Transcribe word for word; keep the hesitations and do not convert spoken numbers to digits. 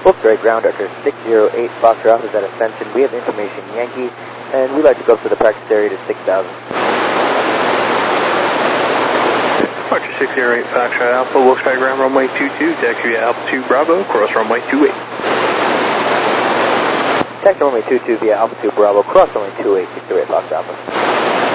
Wilkes-Barre ground director six zero eight Foxtrot Alpha is at Ascension. We have information Yankee, and we'd like to go up to the practice area to six thousand. Archer six zero eight Foxtrot Alpha, Wilkes-Barre ground runway two two, taxi to Alpha two Bravo, cross runway two eight. Taxi runway two two via Alpha two Bravo, cross runway two eight, six zero eight Foxtrot Alpha.